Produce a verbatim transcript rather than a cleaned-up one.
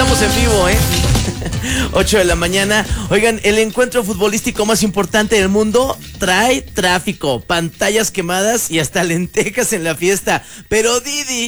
estamos en vivo, ¿eh? ocho de la mañana. Oigan, el encuentro futbolístico más importante del mundo trae tráfico, pantallas quemadas y hasta lentejas en la fiesta. Pero Didi